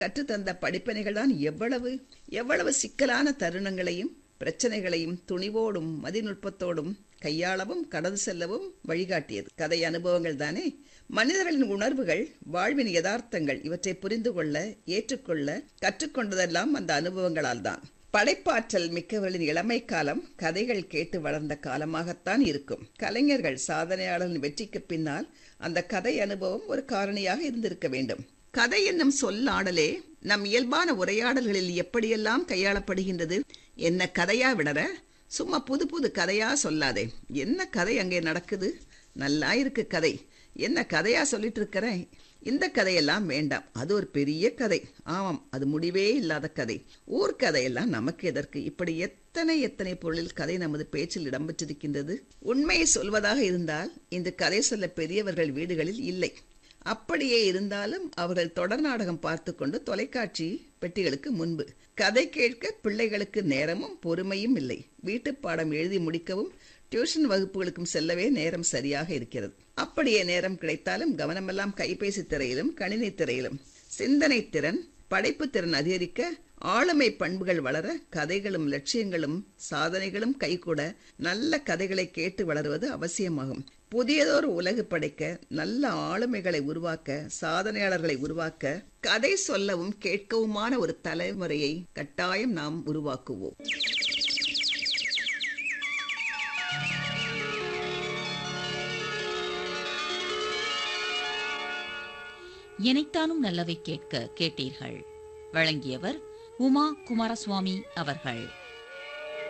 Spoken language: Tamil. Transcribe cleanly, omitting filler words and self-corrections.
கற்றுத்தந்த படிப்பினைகள் தான் எவ்வளவு எவ்வளவு சிக்கலான தருணங்களையும் பிரச்சனைகளையும் துணிவோடும் மதிநுட்பத்தோடும் கையாளவும் கடந்து செல்லவும் வழிகாட்டியது. கதை அனுபவங்கள் தானே மனிதர்களின் உணர்வுகள், வாழ்வின் யதார்த்தங்கள். இவற்றை புரிந்து கொள்ள, ஏற்றுக்கொள்ள கற்றுக்கொண்டதெல்லாம் அந்த அனுபவங்களால் தான். படைப்பாற்றல் மிக்கவர்களின் இளமை காலம் கதைகள் கேட்டு வளர்ந்த காலமாகத்தான் இருக்கும். கலைஞர்கள், சாதனையாளர்களின் வெற்றிக்கு பின்னால் அந்த கதை அனுபவம் ஒரு காரணியாக இருந்திருக்க வேண்டும். கதை என்னும் சொல்லாடலே நம் இயல்பான உரையாடல்களில் எப்படியெல்லாம் கையாளப்படுகின்றது. என்ன கதையா விடற, சும்மா புது புது கதையா சொல்லாதே. என்ன கதை அங்கே நடக்குது, நல்லா இருக்கு கதை, என்ன கதையா சொல்லிட்டு இருக்கிறேன், இந்த கதையெல்லாம் வேண்டாம், அது ஒரு பெரிய கதை, ஆமாம் அது முடிவே இல்லாத கதை, ஊர்கதையெல்லாம் நமக்கு எதற்கு, இப்படி எத்தனை எத்தனை பொருளில் கதை நமது பேச்சில் இடம்பெற்றிருக்கின்றது. உண்மையை சொல்வதாக இருந்தால் இந்த கதை சொல்ல பெரியவர்கள் வீடுகளில் இல்லை. அப்படியே இருந்தாலும் அவர்கள் தொடர் நாடகம் பார்த்து கொண்டு தொலைக்காட்சி பெட்டிகளுக்கு முன்பு. கதை கேட்க பிள்ளைகளுக்கு நேரமும் பொறுமையும் இல்லை. வீட்டு பாடம் எழுதி முடிக்கவும் டியூஷன் வகுப்புகளுக்கும் செல்லவே நேரம் சரியாக இருக்கிறது. அப்படியே நேரம் கிடைத்தாலும் கவனமெல்லாம் கைபேசி திரையிலும் கணினி திரையிலும். சிந்தனை திறன், படைப்பு திறன் அதிகரிக்க, ஆளுமை பண்புகள் வளர, கதைகளும் லட்சியங்களும் சாதனைகளும் கைகூட நல்ல கதைகளை கேட்டு வளருவது அவசியமாகும். புதியதொரு உலகு படைக்க, நல்ல ஆளுமைகளை உருவாக்க, சாதனையாளர்களை உருவாக்க, கதை சொல்லவும் கேட்கவுமான ஒரு தலைமுறையை கட்டாயம் நாம் உருவாக்குவோம். இணைத்தானும் நல்லவை கேட்க கேட்டீர்கள். வழங்கியவர் உமா குமாரசுவாமி அவர்கள்.